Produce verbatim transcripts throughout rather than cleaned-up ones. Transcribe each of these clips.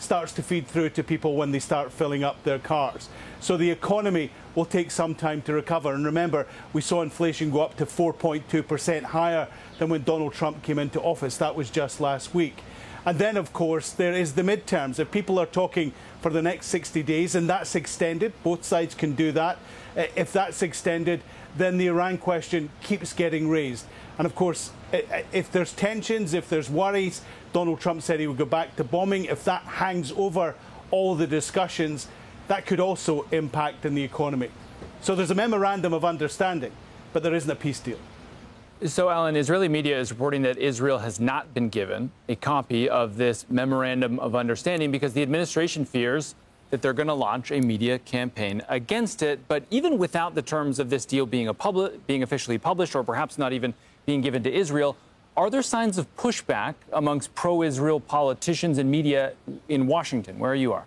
starts to feed through to people when they start filling up their cars. So the economy will take some time to recover. And remember, we saw inflation go up to four point two percent, higher than when Donald Trump came into office. That was just last week. And then, of course, there is the midterms. If people are talking for the next sixty days, and that's extended, both sides can do that. If that's extended, then the Iran question keeps getting raised. And, of course, if there's tensions, if there's worries, Donald Trump said he would go back to bombing. If that hangs over all the discussions, that could also impact in the economy. So there's a memorandum of understanding, but there isn't a peace deal. So, Alan, Israeli media is reporting that Israel has not been given a copy of this memorandum of understanding because the administration fears that they're going to launch a media campaign against it. But even without the terms of this deal being a public, being officially published, or perhaps not even being given to Israel, are there signs of pushback amongst pro-Israel politicians and media in Washington, where you are?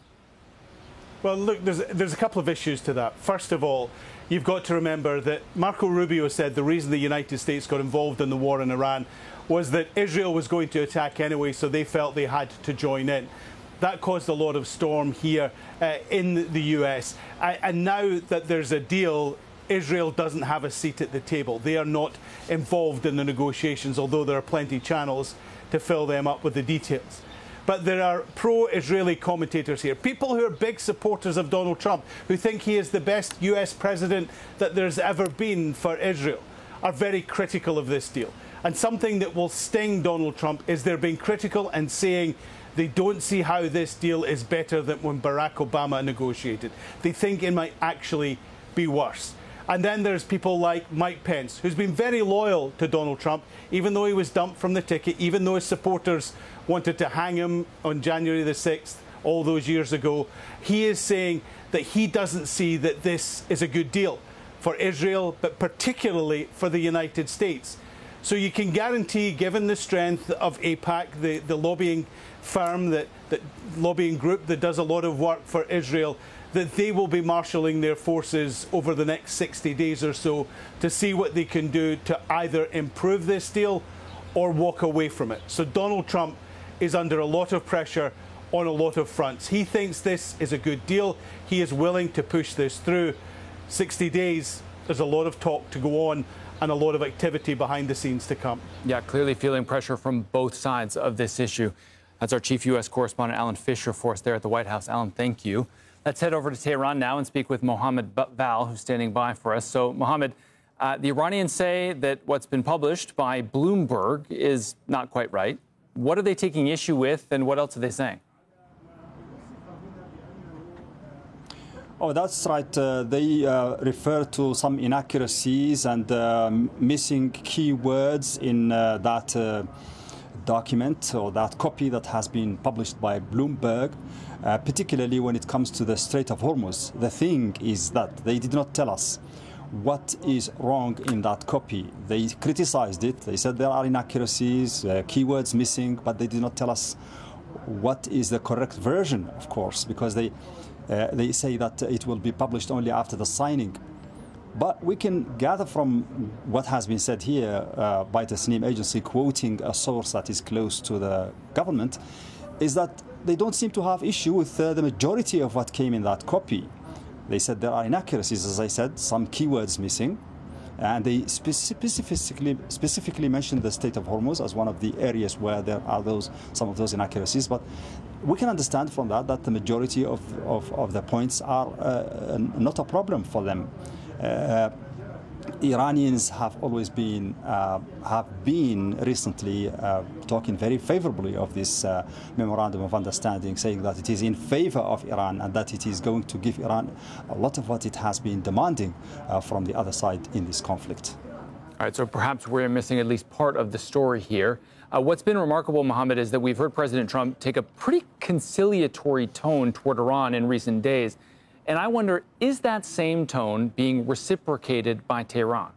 Well, look, there's, there's a couple of issues to that. First of all, you've got to remember that Marco Rubio said the reason the United States got involved in the war in Iran was that Israel was going to attack anyway, so they felt they had to join in. That caused a lot of storm here uh, in the U S. I, and now that there's a deal, Israel doesn't have a seat at the table. They are not involved in the negotiations, although there are plenty of channels to fill them up with the details. But there are pro-Israeli commentators here, people who are big supporters of Donald Trump, who think he is the best U S president that there's ever been for Israel, are very critical of this deal. And something that will sting Donald Trump is they're being critical and saying they don't see how this deal is better than when Barack Obama negotiated. They think it might actually be worse. And then there's people like Mike Pence, who's been very loyal to Donald Trump, even though he was dumped from the ticket, even though his supporters wanted to hang him on January the sixth all those years ago. He is saying that he doesn't see that this is a good deal for Israel, but particularly for the United States. So you can guarantee, given the strength of AIPAC, the, the lobbying firm, that, that lobbying group that does a lot of work for Israel, that they will be marshalling their forces over the next sixty days or so to see what they can do to either improve this deal or walk away from it. So Donald Trump is under a lot of pressure on a lot of fronts. He thinks this is a good deal. He is willing to push this through. sixty days, there's a lot of talk to go on and a lot of activity behind the scenes to come. Yeah, clearly feeling pressure from both sides of this issue. That's our chief U S correspondent, Alan Fisher, for us there at the White House. Alan, thank you. Let's head over to Tehran now and speak with Mohammed Val, who's standing by for us. So, Mohammed, uh, the Iranians say that what's been published by Bloomberg is not quite right. What are they taking issue with, and what else are they saying? Oh, that's right. Uh, they uh, refer to some inaccuracies and uh, missing key words in uh, that uh, document or that copy that has been published by Bloomberg, uh, particularly when it comes to the Strait of Hormuz. The thing is that they did not tell us what is wrong in that copy. They criticized it. They said there are inaccuracies, uh, keywords missing, but they did not tell us what is the correct version, of course, because they uh, they say that it will be published only after the signing. But we can gather from what has been said here uh, by the Tasnim agency, quoting a source that is close to the government, is that they don't seem to have issue with uh, the majority of what came in that copy. They said there are inaccuracies, as I said, some keywords missing, and they specifically specifically mentioned the Strait of Hormuz as one of the areas where there are those some of those inaccuracies. But we can understand from that that the majority of, of, of the points are uh, not a problem for them. Uh, Iranians have always been uh, have been recently uh, talking very favorably of this uh, memorandum of understanding, saying that it is in favor of Iran and that it is going to give Iran a lot of what it has been demanding uh, from the other side in this conflict. All right, so perhaps we're missing at least part of the story here. Uh, what's been remarkable, Mohammed, is that we've heard President Trump take a pretty conciliatory tone toward Iran in recent days. And I wonder, is that same tone being reciprocated by Tehran?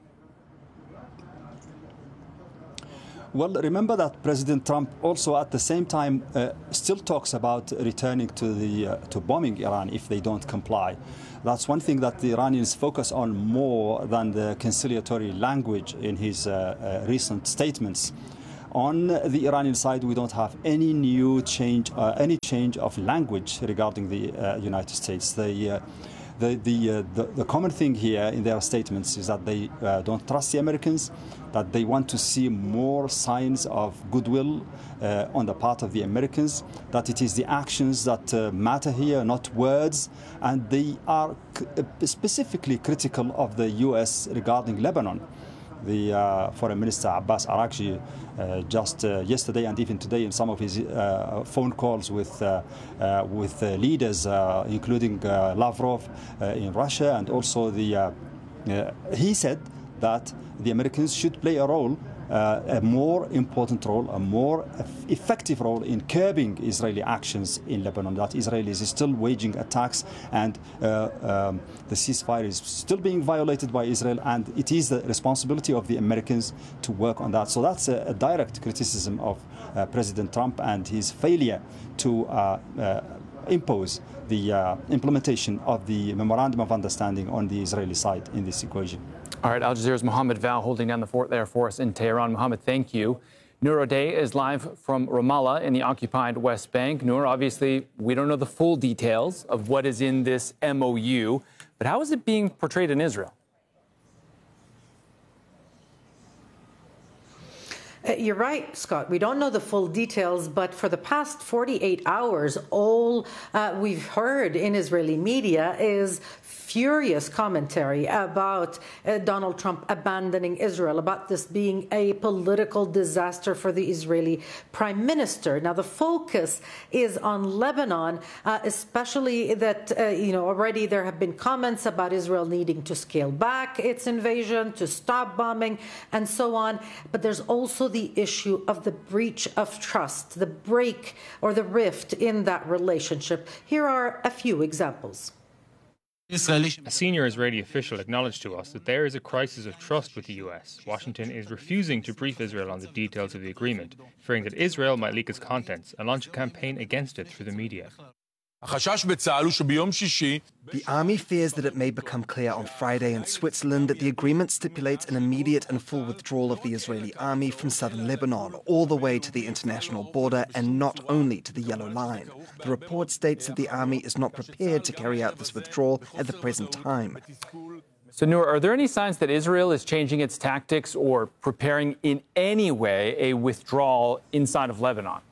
Well, remember that President Trump also at the same time uh, still talks about returning to the uh, to bombing Iran if they don't comply. That's one thing that the Iranians focus on more than the conciliatory language in his uh, uh, recent statements. On the Iranian side, we don't have any new change, uh, any change of language regarding the uh, United States. The, uh, the, the, uh, the, the common thing here in their statements is that they uh, don't trust the Americans, that they want to see more signs of goodwill uh, on the part of the Americans, that it is the actions that uh, matter here, not words, and they are c- specifically critical of the U S regarding Lebanon. The uh, Foreign Minister Abbas Araghchi uh, just uh, yesterday and even today in some of his uh, phone calls with uh, uh, with uh, leaders, uh, including uh, Lavrov uh, in Russia, and also the uh, uh, he said that the Americans should play a role, uh, a more important role, a more effective role in curbing Israeli actions in Lebanon, that Israel is still waging attacks and uh, um, the ceasefire is still being violated by Israel, and it is the responsibility of the Americans to work on that. So that's a, a direct criticism of uh, President Trump and his failure to uh, uh, impose the uh, implementation of the Memorandum of Understanding on the Israeli side in this equation. All right, Al Jazeera's Mohammed Val holding down the fort there for us in Tehran. Mohammed, thank you. Noor O'Day is live from Ramallah in the occupied West Bank. Noor, obviously, we don't know the full details of what is in this M O U, but how is it being portrayed in Israel? Uh, you're right, Scott. We don't know the full details, but for the past forty-eight hours, all uh, we've heard in Israeli media is furious commentary about uh, Donald Trump abandoning Israel, about this being a political disaster for the Israeli prime minister. Now, the focus is on Lebanon, uh, especially that, uh, you know, already there have been comments about Israel needing to scale back its invasion, to stop bombing, and so on. But there's also the issue of the breach of trust, the break or the rift in that relationship. Here are a few examples. A senior Israeli official acknowledged to us that there is a crisis of trust with the U S. Washington is refusing to brief Israel on the details of the agreement, fearing that Israel might leak its contents and launch a campaign against it through the media. The army fears that it may become clear on Friday in Switzerland that the agreement stipulates an immediate and full withdrawal of the Israeli army from southern Lebanon, all the way to the international border and not only to the Yellow Line. The report states that the army is not prepared to carry out this withdrawal at the present time. So, Noor, are there any signs that Israel is changing its tactics or preparing in any way a withdrawal inside of Lebanon?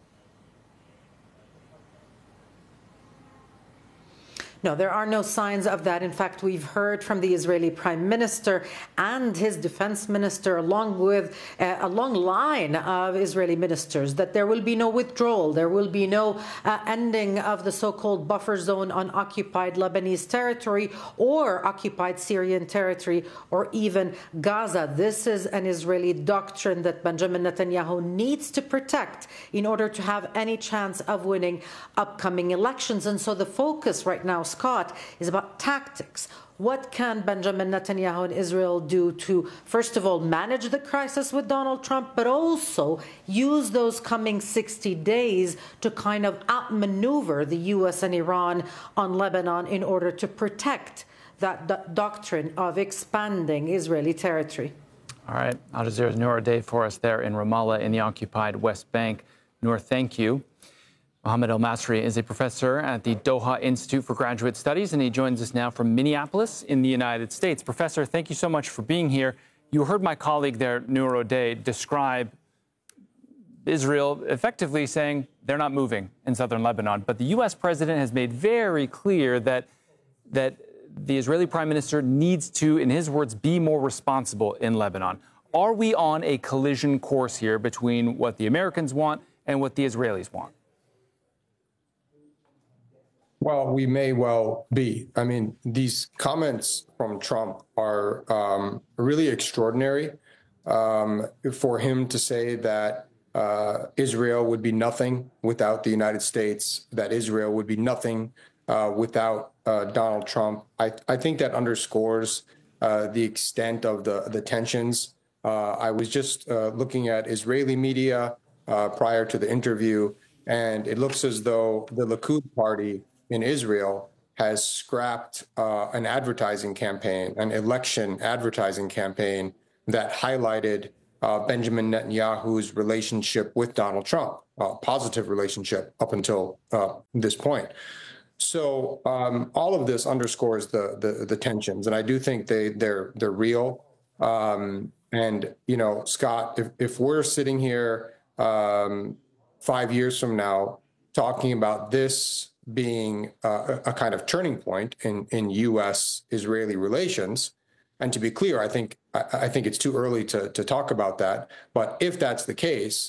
No, there are no signs of that. In fact, we've heard from the Israeli Prime Minister and his defense minister, along with uh, a long line of Israeli ministers, that there will be no withdrawal. There will be no uh, ending of the so-called buffer zone on occupied Lebanese territory or occupied Syrian territory or even Gaza. This is an Israeli doctrine that Benjamin Netanyahu needs to protect in order to have any chance of winning upcoming elections. And so the focus right now, Scott, is about tactics. What can Benjamin Netanyahu and Israel do to, first of all, manage the crisis with Donald Trump, but also use those coming sixty days to kind of outmaneuver the U S and Iran on Lebanon in order to protect that do- doctrine of expanding Israeli territory? All right. Al Jazeera's Noor O'Day for us there in Ramallah in the occupied West Bank. Noor, thank you. Mohammed El-Masri is a professor at the Doha Institute for Graduate Studies, and he joins us now from Minneapolis in the United States. Professor, thank you so much for being here. You heard my colleague there, Noor O'Day, describe Israel effectively saying they're not moving in southern Lebanon. But the U S president has made very clear that, that the Israeli prime minister needs to, in his words, be more responsible in Lebanon. Are we on a collision course here between what the Americans want and what the Israelis want? Well, we may well be. I mean, these comments from Trump are um, really extraordinary. Um, for him to say that uh, Israel would be nothing without the United States, that Israel would be nothing uh, without uh, Donald Trump, I, I think that underscores uh, the extent of the, the tensions. Uh, I was just uh, looking at Israeli media uh, prior to the interview, and it looks as though the Likud party in Israel has scrapped uh, an advertising campaign, an election advertising campaign that highlighted uh, Benjamin Netanyahu's relationship with Donald Trump, a positive relationship up until uh, this point. So um, all of this underscores the, the the tensions, and I do think they they're they're real. Um, and you know, Scott, if if we're sitting here um, five years from now talking about this being uh, a kind of turning point in in U S Israeli relations, and to be clear, I think I, I think it's too early to to talk about that. But if that's the case,